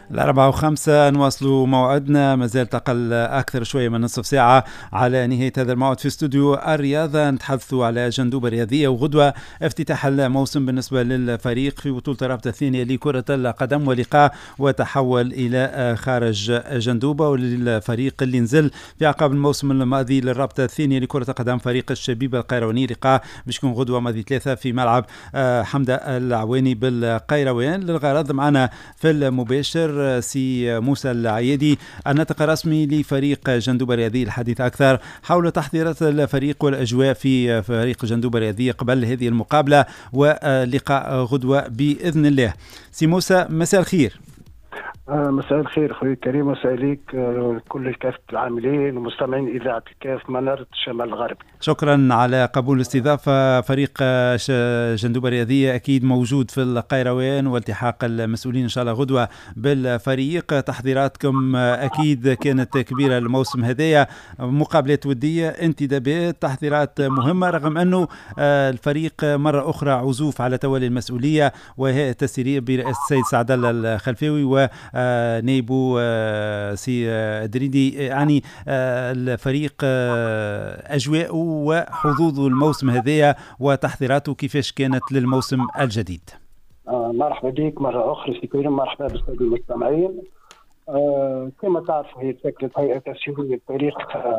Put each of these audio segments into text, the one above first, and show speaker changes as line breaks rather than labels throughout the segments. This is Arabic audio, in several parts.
4:05 نواصل موعدنا، ما زال تقل أكثر شوية من نصف ساعة على نهاية هذا الموعد في استوديو الرياضة. نتحدث على جندوبة رياضية وغدوة افتتاح الموسم بالنسبة للفريق في بطولة الرابطة الثانية لكرة القدم، ولقاء وتحول إلى خارج جندوبة، وللفريق اللي نزل في عقاب الموسم الماضي للرابطة الثانية لكرة القدم فريق الشبيبة القيرواني. لقاء باش يكون غدوة ماضي 3 في ملعب حمدة العواني بالقيروان. للغرض معنا في المباشر سي موسى العيادي، الناطق الرسمي لفريق جندوبة الرياضي، الحديث أكثر حول تحضيرات الفريق والأجواء في فريق جندوبة الرياضي قبل هذه المقابلة ولقاء غدوة بإذن الله. سي موسى، مساء الخير.
مساء الخير خوي كريم، مساء عليك كل الكافة العاملين ومستمعين إذاعة الكاف منارة الشمال الغربي.
شكرا على قبول الاستضافة. فريق جندوبة الرياضية أكيد موجود في القيروان والتحاق المسؤولين إن شاء الله غدوة بالفريق. تحضيراتكم أكيد كانت كبيرة الموسم هذايا، مقابلات ودية، انتدابات، تحضيرات مهمة، رغم أنه الفريق مرة أخرى عزوف على تولي المسؤولية وهي التسييرية برئاسة السيد سعد الله الخلفاوي ونائبو سي دريدي. يعني الفريق أجواءه وحظوظه الموسم هذايا وتحضيراته كيفاش كانت للموسم الجديد؟
مرحبا بك مرة أخرى سي كريم، مرحبا بالسادة المستمعين. كما تعرفوا هي فكرة هيئة تسييرية الفريق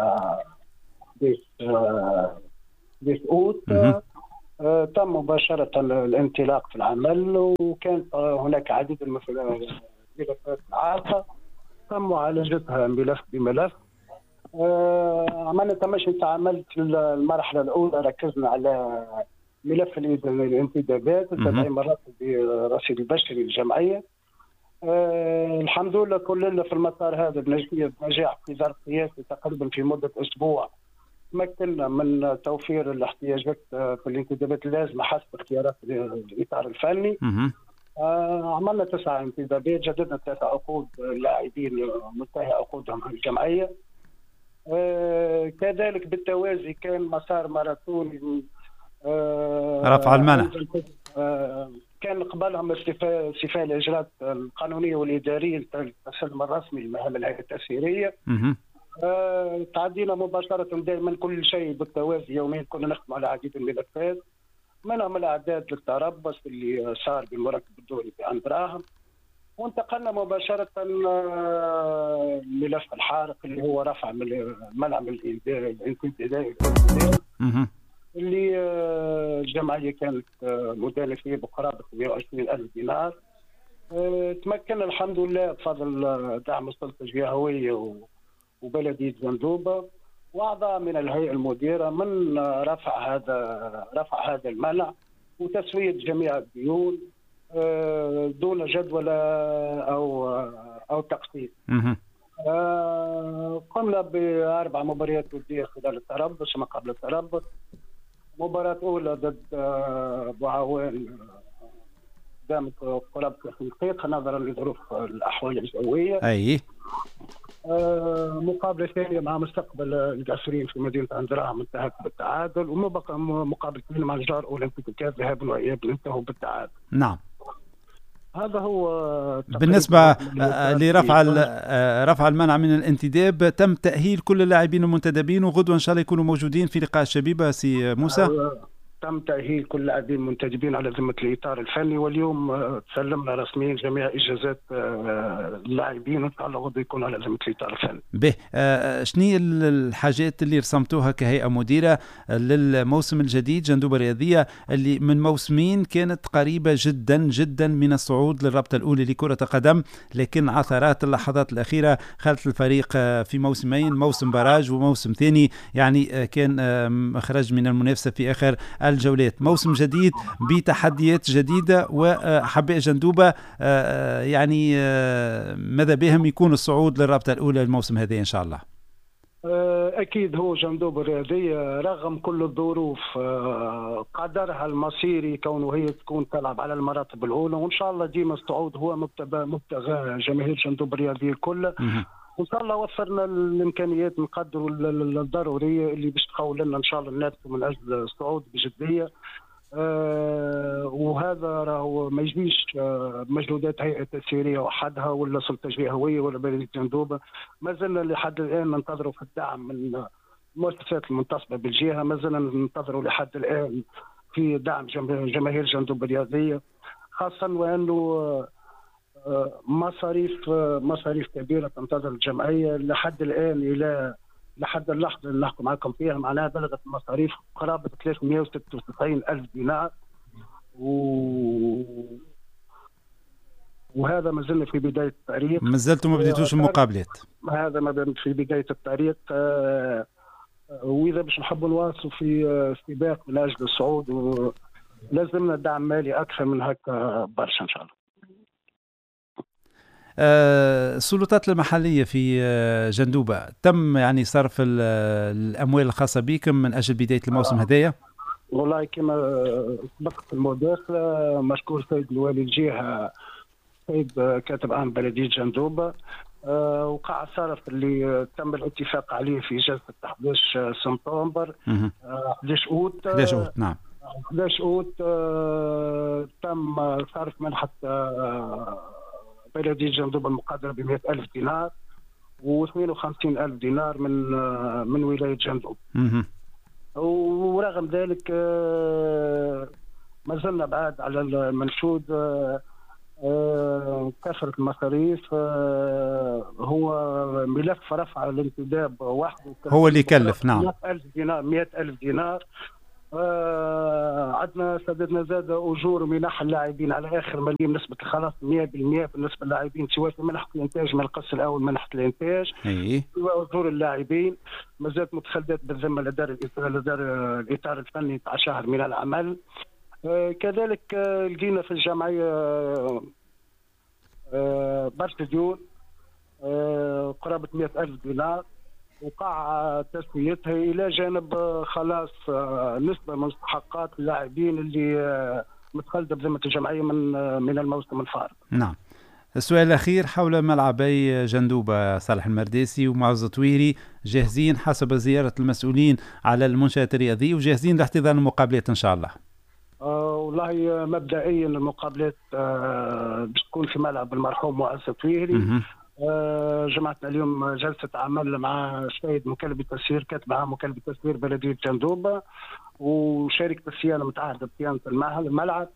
بيس أوت تم مباشرة الانطلاق في العمل، وكان هناك عديد من الملفات العالقة تم معالجتها ملف بملف. عملنا تمشي تعاملت في المرحلة الأولى، ركزنا على ملف الانتدابات وتدعيم مراتب برصيد البشري للجمعية. الحمد لله كلنا في المسار هذا بنجاح في وزارة السياسة تقريبا في مدة أسبوع تمكنا من توفير الاحتياجات في الانتدابات اللازمة حسب اختيارات الإطار الفني. عملنا 9 انتدابات، جددنا 3 عقود لاعبين منتهي عقودهم في الجمعية. كذلك بالتوازي كان مسار ماراثوني
رفع المنع،
كان قبلهم استيفاء الإجراءات القانونية والإدارية للتسلم الرسمي لمهام الهيئة التسييرية. تعدينا مباشرة دائما كل شيء بالتوازي، يوميا كنا نخدم على عديد من الملفات، منهم الأعداد للتربص اللي صار بالمركب الدولي في دراهم، وانتقلنا مباشرة لملف الحارق اللي هو رفع منع من الانتداب اللي الجمعية كانت مدانة فيه بقرابة 120,000 دينار. تمكنا الحمد لله بفضل دعم السلطة الجهوية وبلدية جندوبة وأعضاء من الهيئة المديرة من رفع هذا المنع وتسوية جميع الديون دون جدول أو تقسيط. قمنا ب4 مباريات ودية خلال التربص وما قبل التربص. مباراة أولى ضد بوعوان دامت قرابة الحقيقة نظرا لظروف الأحوال الجوية.
أي
مقابلة ثانية مع مستقبل القاسرين في مدينة دراهم انتهت بالتعادل، ومقابلتين مع الجار أولمبيك الكاف ذهاب وإياب انتهوا بالتعادل.
نعم.
هذا هو
بالنسبة لرفع المنع من الانتداب. تم تأهيل كل اللاعبين المنتدبين وغدوة إن شاء الله يكونوا موجودين في لقاء الشبيبة سي موسى؟
تم تأهيل كل اللاعبين المنتدبين على ذمة الإطار الفني، واليوم سلمنا رسميا جميع إجازات اللاعبين وإن شاء الله غدوة يكون على ذمة الإطار الفني.
به شنو الحاجات اللي رسمتوها كهيئة مديرة للموسم الجديد جندوبة الرياضية اللي من موسمين كانت قريبة جدا جدا من الصعود للرابطة الأولى لكرة القدم، لكن عثرات اللحظات الأخيرة خلت الفريق في موسمين، موسم براج وموسم ثاني، يعني كان خرج من المنافسة في آخر الجولات. موسم جديد بتحديات جديدة وحباء جندوبة يعني ماذا بهم يكون الصعود للرابطة الأولى الموسم هذا إن شاء الله؟
أكيد هو جندوبة الرياضية رغم كل الظروف قدرها المصيري كونه هي تكون تلعب على المراتب الأولى، وإن شاء الله ديما الصعود هو مبتغى جماهير جندوبة الرياضية كلها. وإن شاء الله وفرنا الإمكانيات نقدروا الضرورية اللي باش تخول لنا إن شاء الله ننافسوا من أجل الصعود بجدية. وهذا راهو ما يجيش مجهودات هيئه تسييريه وحدها ولا سلطه جهويه ولا بلديه جندوبه. ما زلنا لحد الان ننتظروا في الدعم من المؤسسات المنتصبه بالجهه، ما زلنا ننتظروا لحد الان في دعم جماهير جندوبه الرياضيه، خاصه وانه مصاريف كبيره تنتظر الجمعيه لحد الان، الى لحد اللحظه اللي نحكم معكم فيها معناها بلغت المصاريف قرابه 396 ألف دينار. وهذا ما زلنا في بدايه الطريق،
ما زلتم ما بديتوش المقابلات.
هذا ما زلنا في بدايه الطريق. واذا باش نحبوا نواصلوا في سباق من اجل الصعود، ولازمنا دعم مالي اكثر من هكا برشا ان شاء الله.
السلطات المحلية في جندوبة تم يعني صرف الأموال الخاصة بكم من أجل بداية الموسم هدايا؟
والله كما سبقت المداخلة، مشكور سيد الوالي الجهة سيد كاتب عام بلدية جندوبة. وقع الصرف اللي تم الاتفاق عليه في جلسة 11 سبتمبر 11 أوت
11 أوت نعم
11 أوت تم صرف منحة بلدية جندوبة المقدرة ب 100 ألف دينار و52 ألف دينار من ولاية جندوبة. ورغم ذلك ما زلنا بعاد على المنشود. كثرة المصاريف هو ملف رفع الانتداب وحده
هو اللي يكلف. نعم
100 ألف دينار. عندنا سددنا زاد اجور ومنح اللاعبين على اخر مليم، نسبه الخلاص 100% بالنسبه للاعبين، سواء في منحه الانتاج من القسم الاول منحه الانتاج سواء اجور اللاعبين. ما زالت متخلدات بالذمه لدار الاطار الفني تاع شهر من العمل. كذلك لقينا في الجمعيه برشا ديون قرابه 100 ألف دينار، وقع تسويتها الى جانب خلاص نسبه من مستحقات اللاعبين اللي متخلده بذمه الجمعيه من الموسم الفارط.
نعم. السؤال الاخير حول ملعبي جندوبه صالح المرداسي ومعز طويري، جاهزين حسب زياره المسؤولين على المنشاه الرياضيه وجاهزين لاحتضان المقابلات ان شاء الله؟
والله مبدئيا المقابلات باش تكون في ملعب المرحوم معز طويري. جمعتنا اليوم جلسة عمل مع السيد مكلف التسيير كاتب عام مكلف التسيير بلدية جندوبة وشركة الصيانة متعهدة بصيانة الملعب.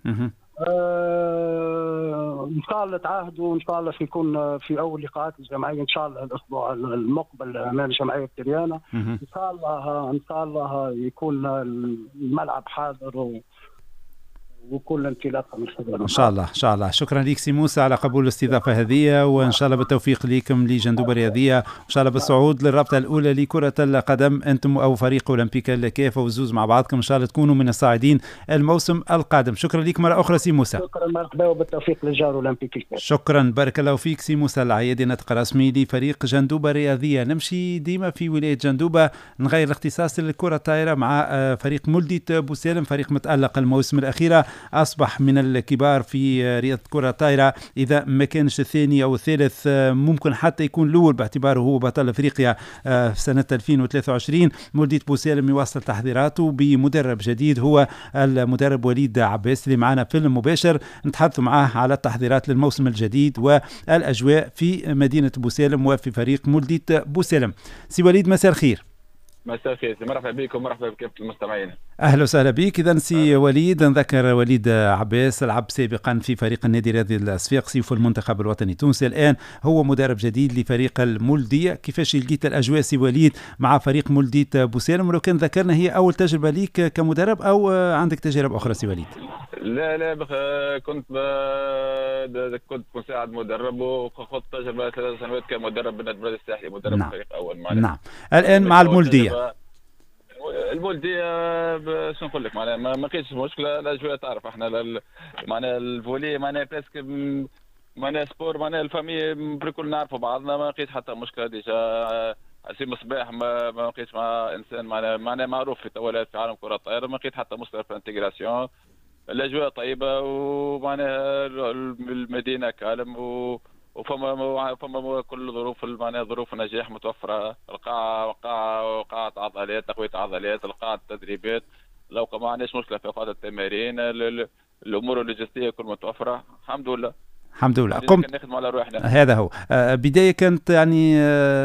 إن شاء الله تعهدوا، إن شاء الله يكون في أول لقاءات الجمعية إن شاء الله الأسبوع المقبل أمام جمعية تريانا. إن شاء الله يكون الملعب حاضر وكل انطلاقه من خلال
ان شاء الله. ان شاء الله. شكرا لك سي موسى على قبول الاستضافه هذه، وان شاء الله بالتوفيق لكم لجندوبه الرياضيه، وان شاء الله بالصعود للرابطه الاولى لكره القدم انتم او فريق اولمبيكا الكاف والزوز مع بعضكم، ان شاء الله تكونوا من الصاعدين الموسم القادم. شكرا لك مره اخرى سي موسى.
شكرا، مرحبا وبالتوفيق للجار الاولمبيكي الكاف.
شكرا، بارك الله فيك سي موسى العيادي ناطق رسمي لفريق جندوبه الرياضيه. نمشي ديما في ولايه جندوبه، نغير الاختصاص للكره الطائره مع فريق مولدية بوسالم، فريق متالق الموسم الاخيره، أصبح من الكبار في رياضة كرة الطائرة، إذا ما كانش الثاني أو الثالث ممكن حتى يكون الأول باعتباره هو بطل أفريقيا في سنة 2023. مولدية بوسالم يواصل تحضيراته بمدرب جديد، هو المدرب وليد عباس اللي معنا في المباشر نتحدث معاه على التحضيرات للموسم الجديد والأجواء في مدينة بوسالم وفي فريق مولدية بوسالم. سي وليد مساء الخير.
مساء الخير، مرحبا بكم ومرحبا بكافة المستمعين.
اهلا وسهلا بك. اذا سي وليد، نذكر وليد عباس لعب سابقا في فريق النادي الرياضي الصفاقسي وفي المنتخب الوطني التونسي، الان هو مدرب جديد لفريق المولدية. كيفاش لقيت الاجواء سي وليد مع فريق مولدية بوسالم؟ ولو كان ذكرنا هي اول تجربه ليك كمدرب او عندك تجارب اخرى سي وليد؟
لا كنت مساعد مدرب وخذت تجربه 3 سنوات كمدرب بالنادي الساحلي، مدرب
نعم.
فريق اول
معنا. نعم. الان مع المولدية
شو نقول لك، معناها ما كاينش مشكله. الاجواء تعرف احنا معناها الفولي معناها باسك معناها سبور معناها الفامي الكل نعرفوا بعضنا، ما كاينش حتى مشكله. ديجا عسيم صباح ما كاينش مع انسان معناها معروف في طوالات في عالم كره الطائره، ما كاين حتى مشكله في الانتجراسيون. الاجواء طيبه ومعناها المدينه كالم وفما كل ظروف معناها ظروف النجاح متوفره. القاعه قاعه عضلات، تقويه عضلات، القاعه التدريبات، لو ما عندناش مشكله في اوقات التمارين، الامور اللوجستيه كل متوفره الحمد لله.
الحمد لله.
قمت نخدم على روحنا.
هذا هو. بداية كانت يعني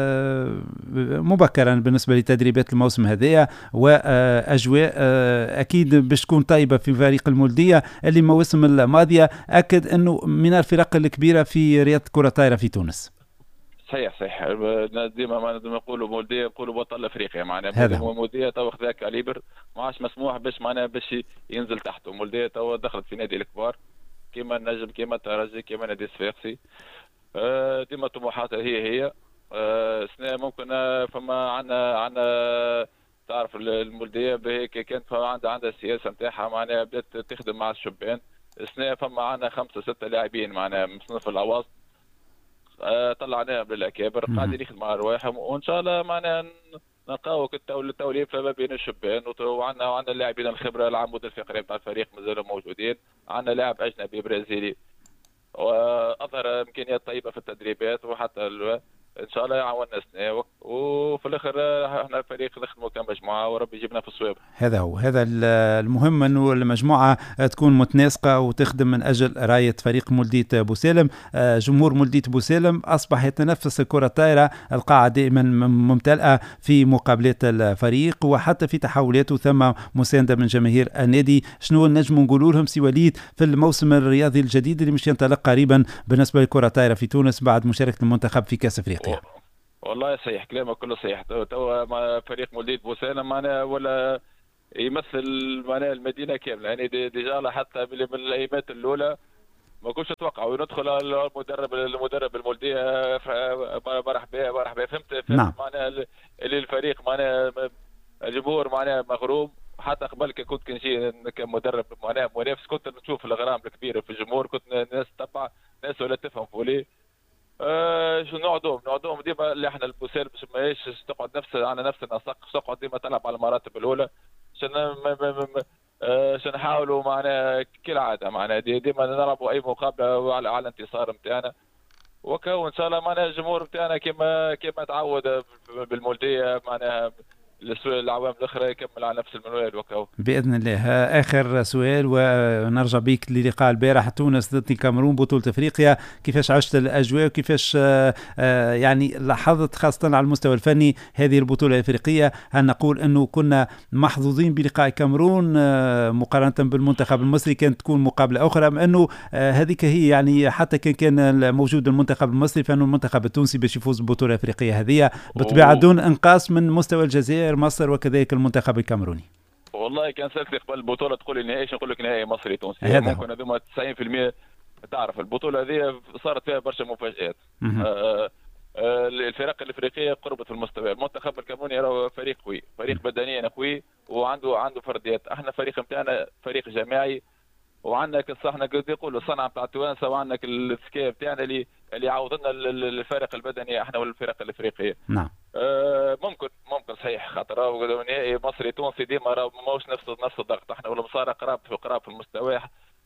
مبكرا بالنسبة لتدريبات الموسم هذايا، وأجواء أكيد باش تكون طيبة في فريق المولودية اللي المواسم الماضية أكد أنه من الفرق الكبيرة في رياضة كرة الطائرة في تونس.
صحيح ديما ما نقولوا مولودية نقولوا بطل افريقيا، معناها
هذا
مولودية تو خذا كاليبر ما عادش مسموح باش معناها باش ينزل تحته. مولودية تو دخلت في نادي الكبار كيما النجم كيما الترجي كيما نادي الصفاقسي. ديما طموحاتها هي سنة ممكن فما عندنا تعرف المولودية بهيك كانت عندها السياسة نتاعها، معناها بدات تخدم مع الشبان. السنة فما عندنا 5 6 لاعبين معناها من صنف الأواسط طلعناهم للاكابر قاعدين يخدموا على رواحهم، وان شاء الله معنا نلقاو التوليفه ما بين الشبان. وعندنا اللاعبين الخبره العمود الفقري نتاع الفريق مازالوا موجودين. عندنا لاعب اجنبي برازيلي واظهر امكانيات طيبه في التدريبات، وحتى ان شاء الله يعاوننا سنه. وفي الاخر احنا الفريق نخدموا كمجموعه وربي يجيبنا في الصواب.
هذا هو، هذا المهم انه المجموعه تكون متناسقه وتخدم من اجل رايه فريق مولوديه بوسالم. جمهور مولوديه بوسالم اصبح يتنفس الكره الطائره، القاعه دائما ممتلئه في مقابلات الفريق وحتى في تحولاته، ثم مسانده من جماهير النادي. شنو نجم نقولوا لهم سي وليد في الموسم الرياضي الجديد اللي مش ينطلق قريبا بالنسبه للكره الطائره في تونس بعد مشاركه المنتخب في كاس افريقيا؟
والله صحيح كلامك كله صحيح. تو فريق مولودية بوسالم معناها ولا يمثل معناها المدينه كامله، يعني ديجا حتى من الايامات الاولى ما كنتش اتوقع وندخل المدرب المولوديه مرحبا فهمت
نعم.
معناها اللي الفريق معناها الجمهور معناها مغروم. حتى قبل كنت كنجي كمدرب معناها منافس كنت نشوف الاغرام الكبيره في الجمهور، كنت ناس تتبع ناس ولا تفهم فولي. شو نقعدوهم ديما اللي احنا البوسال باش ماهيش تقعد على نفس النسق، تقعد ديما تلعب على المراتب الاولى عشان نحاولوا معنا كالعاده معنا ديما نلعبوا اي مقابله على الانتصار نتاعنا. وكو ان شاء الله معنا الجمهور نتاعنا كما تعود بالمولوديه معناها العوام الاخرى يكمل على نفس المنوال وكو
باذن الله. اخر سؤال ونرجع بيك للقاء البارح تونس ضد الكاميرون بطوله افريقيا، كيفاش عشت الاجواء وكيفاش يعني لاحظت خاصه على المستوى الفني هذه البطوله الافريقيه؟ هل نقول انه كنا محظوظين بلقاء الكاميرون مقارنه بالمنتخب المصري؟ كانت تكون مقابله اخرى، ام انه هذيك هي يعني حتى كان موجود المنتخب المصري فانه المنتخب التونسي باش يفوز بالبطوله الافريقيه هذه بطبيعه دون انقاص من مستوى الجزائر مصر وكذلك المنتخب الكاميروني؟
والله كان سالتني قبل البطوله تقول لي نهائي، نقول لك نهائي مصري تونسي. ممكن هذوما 90% تعرف البطوله هذه صارت فيها برشا مفاجآت. الفرق الافريقيه قربت في المستوى. المنتخب الكاميروني راهو فريق قوي، فريق بدنيا قوي وعنده فرديات. احنا الفريق نتاعنا فريق جماعي وعندنا احنا قد يقولوا الصنعه بتاع التوانسه، وعندنا الذكاء بتاعنا اللي يعوضنا الفارق البدني احنا والفرق الافريقيه.
نعم.
ممكن صحيح خاطر نهائي مصري تونسي ديما راه ماهوش نفس الضغط. احنا ولا مصارى قراب في المستوى.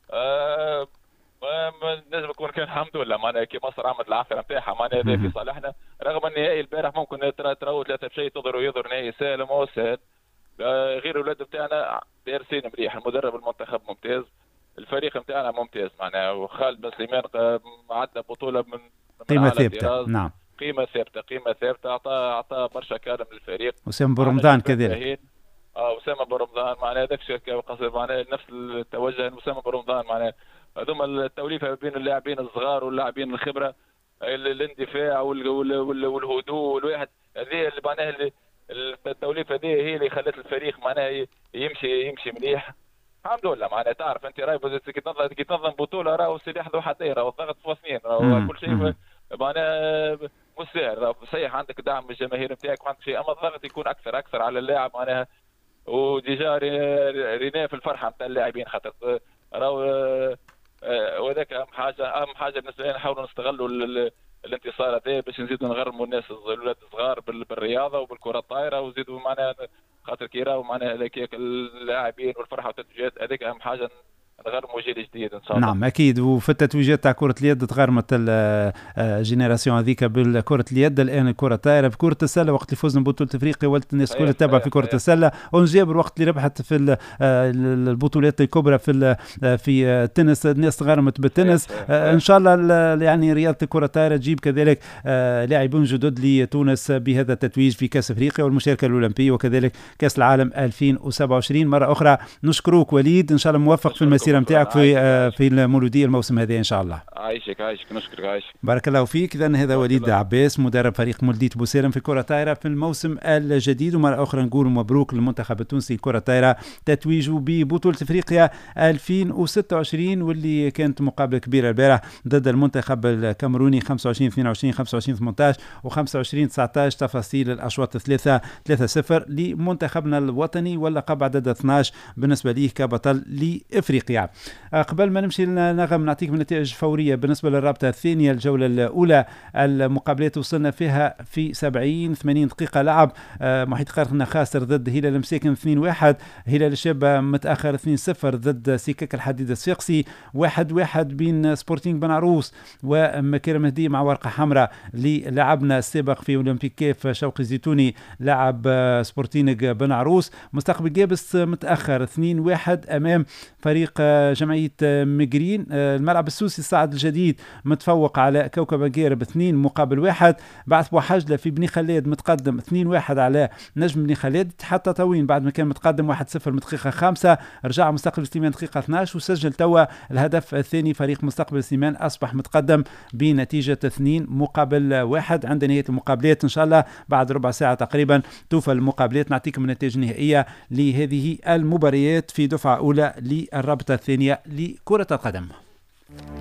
لازم يكون كان الحمد لله معناها كي مصر عملت العافيه نتاعها معناها هذا في صالحنا. رغم النهائي البارح ممكن تراو 3 بشيء يظهر نهائي سهل وما سهل. غير الاولاد نتاعنا دارسين مليح، المدرب المنتخب ممتاز، الفريق نتاعنا ممتاز معناها. وخالد بن سليمان عدى بطوله من
قيمه ثابته. نعم
قيمه ثابته اعطى برشا كارم للفريق.
وسام برمضان كذلك.
اسامه برمضان معناها هذاك قصد معناها نفس التوجه. اسامه برمضان معناها هذوما التوليفه بين اللاعبين الصغار واللاعبين الخبره، الاندفاع والهدوء والواحد هذه اللي معناها التوليفه هذه هي اللي خلت الفريق معناها يمشي مليح الحمد لله. معناها تعرف انت راهي كي تنظم بطوله راهو سلاح ذو حدين، راهو الضغط في سنين، راهو كل شيء معناها مسهل. صحيح عندك دعم من الجماهير نتاعك وعندك شيء، اما الضغط يكون اكثر على اللاعب معناها. وديجا رينا في الفرحه نتاع اللاعبين خاطر راهو وذاك اهم حاجه بالنسبه لنا نحاولوا نستغلوا الانتصار هذا باش نزيدوا نغرموا الناس الولاد الصغار بالرياضه وبالكره الطايره، وزيدوا معناها خاطر كي راهو معناها هذاك اللاعبين والفرحه والتتويجات هذيك اهم حاجه نغرموا جيل جديد ان شاء الله.
نعم اكيد. وفي التتويجات تاع كره اليد تغرمت الجينيراسيون هذيك بالكره اليد، الان الكره طايره بكره السله. وقت اللي فزنا ببطوله افريقيا ولت الناس الكل تتابع في كره السله، ونجابر وقت اللي ربحت في البطولات الكبرى في التنس الناس تغرمت بالتنس. ان شاء الله يعني رياضه الكره الطايره تجيب كذلك لاعبون جدد لتونس بهذا التتويج في كاس افريقيا والمشاركه الاولمبيه وكذلك كاس العالم 2027. مره اخرى نشكروك وليد، ان شاء الله موفق في المسيره نتاعك في المولوديه الموسم هذا ان شاء الله.
عايشك نشكرك عايشك.
بارك الله فيك. اذا هذا وليد عباس مدرب فريق مولوديه بوسالم في الكره الطايره في الموسم الجديد. ومره اخرى نقول مبروك للمنتخب التونسي الكره الطايره تتويجه ببطوله افريقيا 2026 واللي كانت مقابله كبيره البارح ضد المنتخب الكاميروني 25 22 25 18 و25 19. تفاصيل الاشواط 3-0 لمنتخبنا الوطني واللقب عدد 12 بالنسبه ليه كبطل لافريقيا. قبل ما نمشي نغم نعطيك من نتائج فوريه بالنسبه للرابطه الثانيه. الجوله الاولى المقابلات وصلنا فيها في 80 دقيقه لعب. محيط قرقنا خاسر ضد هلال مساكن 2-1. هلال الشاب متاخر 2-0 ضد سكك الحديد الصفاقسي. 1-1 بين سبورتينغ بن عروس ومكارم هديه مع ورقه حمراء. اللي لعبنا السابق في اولمبيك كيف شوقي الزيتوني لعب سبورتينغ بن عروس. مستقبل جابس متاخر 2-1 امام فريق جمعيه مجرين. الملعب السوسي الصاعد الجديد متفوق على كوكب قارب 2-1. بعث بوحجله في بني خلاد متقدم 2-1 على نجم بني خلاد. حتى طوين بعد ما كان متقدم 1-0 من دقيقه 5 رجع مستقبل سليمان دقيقه 12 وسجل توا الهدف الثاني. فريق مستقبل سليمان اصبح متقدم بنتيجه 2-1 عند نهايه المقابلات. ان شاء الله بعد ربع ساعه تقريبا توفى المقابلات نعطيكم النتائج النهائيه لهذه المباريات في دفعه اولى للرابطه الثانيه لكره القدم.